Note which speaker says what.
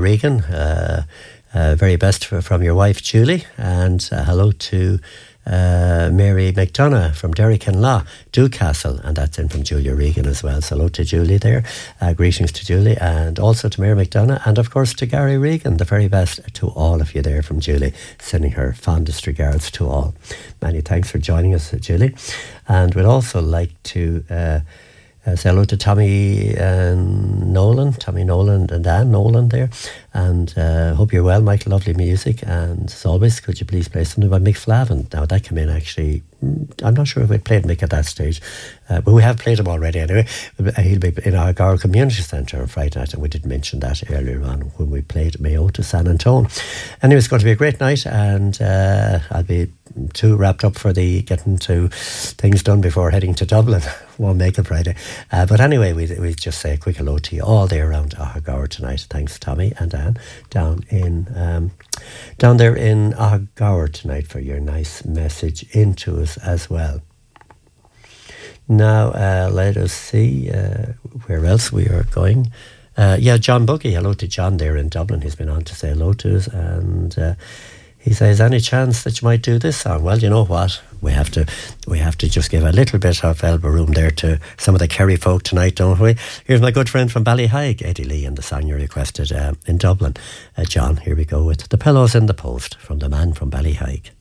Speaker 1: Regan. Very best from your wife, Julie. And hello to Mary McDonough from Derrycanlaw, Dewcastle, and that's in from Julia Regan as well. So hello to Julie there. Greetings to Julie, and also to Mary McDonough, and of course to Gary Regan. The very best to all of you there from Julie, sending her fondest regards to all. Many thanks for joining us, Julie. And we'd also like to say hello to Tommy Nolan and Anne Nolan there, and hope you're well, Michael. Lovely music, and as always, could you please play something by Mick Flavin? Now that came in actually, I'm not sure if we played Mick at that stage, but we have played him already anyway. He'll be in our Garrow Community Centre on Friday night, and we did mention that earlier on when we played Mayo to San Antone. Anyway, it's going to be a great night, and I'll be too wrapped up for the getting to things done before heading to Dublin. Won't make it Friday. But anyway, we just say a quick hello to you all there around Ahagara tonight. Thanks, Tommy and Anne, down there in Ahagara tonight for your nice message into us as well. Now, let us see where else we are going. John Buggy. Hello to John there in Dublin. He's been on to say hello to us, and he says, any chance that you might do this song? Well, you know what? We have to just give a little bit of elbow room there to some of the Kerry folk tonight, don't we? Here's my good friend from Ballyhaig, Eddie Lee, and the song you requested in Dublin. John, here we go with The Pillows in the Post from the man from Ballyhaig.